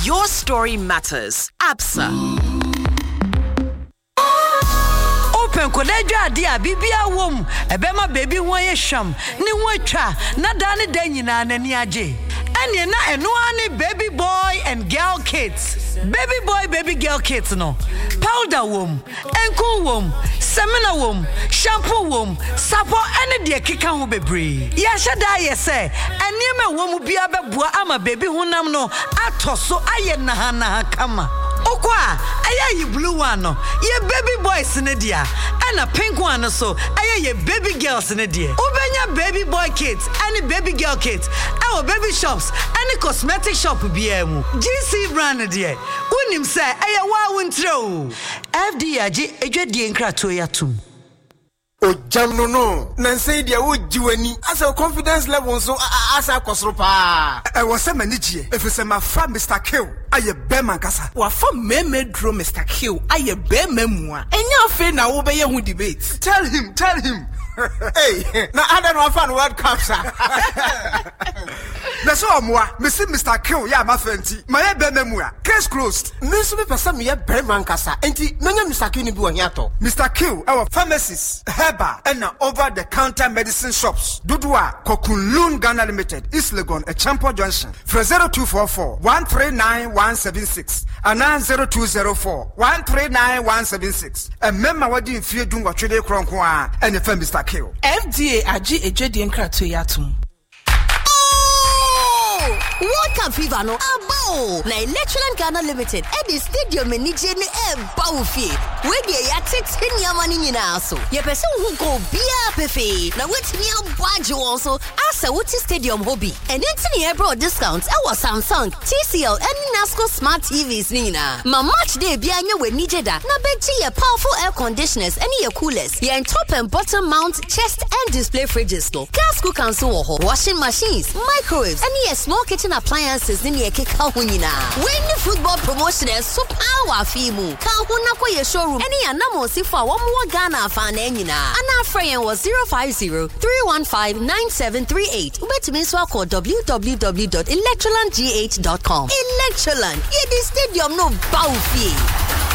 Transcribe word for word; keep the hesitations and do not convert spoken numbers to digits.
Your story matters. Absa. Open kodedwa ade a bibia wom ebema baby won ye hwam ne wotwa na da ne da nyina na ni age ene na eno ani baby boy and girl kits baby boy baby girl kits no powder wom enko wom semina wom shampoo wom sapo ene de keka ho bebre ya hyeda ye se ene me wom bia beboa ama baby honam no atoso aye na ha na kama okwa aya yi blue one no ye baby boys ne dia ana pink one so aya ye baby girls ne dia ubenya baby boy kits and baby girl kits our baby shops and cosmetic shop bia mu G C brand dia unim say aya wa wontre F D age edwadie nkrato ya tum o jamno no na say dia wo jiwani as a confidence level so as a kosro pa e wo se manigie efese ma fa Mister Kill aye Beman kasa wa fa meme dro Mister Kill aye Beman mu a enya afi na wo be ye hu debate tell him tell him hey na ada no fa no World Cup sa na so amwa me see Mister Kill ya ma fanti ma ye Beman mu a case closed me so be person me ye Beman kasa enti menya Mister Kill ni bi wo hiato Mister Kill our pharmacies Heba and over the counter medicine shops Dudua Kokunlun Ghana Limited East Legon a Champo Junction for zero two four four, one three nine one seven six and zero two zero four, one three nine one seven six and member what do you feel doing what you cronkwa and the Mister Kill F D A aji ejedi nkrato yatum World Cup fever no abo na Electroland Ghana Limited at the stadium enije ne e bawfi we dey ya tete nyama ni nyina so ye pese hu go bia pefe na wetimi abwaje won so asa wuti stadium hobby and entini e bro discounts e was Samsung T C L and Nasco smart T Vs nina ma match day bia nya we nije da na beji ye powerful air conditioners and ye coolers ye top and bottom mount chest and display fridges no gas cookers wo ho washing machines microwaves and ye small kitchen appliances in your keka hunina. When the football promotion is so power fimu. Ka huna kwa ye showroom. Any anamo sifa wa mwa Ghana fan enina. Ana friend was zero five zero, three one five, nine seven three eight. Ubetimiswa call w w w dot electroland g h dot com. Electroland. Ye the stadium no baufi.